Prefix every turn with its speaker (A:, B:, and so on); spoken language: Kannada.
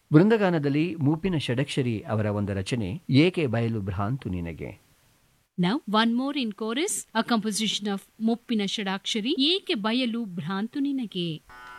A: ಬೃಂದಗಾನದಲ್ಲಿ ಮೂಪಿನ ಷಡಕ್ಷರಿ ಅವರ ಒಂದು ರಚನೆ ಏಕೆ ಬಯಲು ಭ್ರಾಂತು ನಿನಗೆ.
B: Now one more in chorus, a composition of ಮುಪ್ಪಿನ ಷಡಾಕ್ಷರಿ ಏಕೆ ಬಯಲು ಭ್ರಾಂತು ನಿನಗೆ.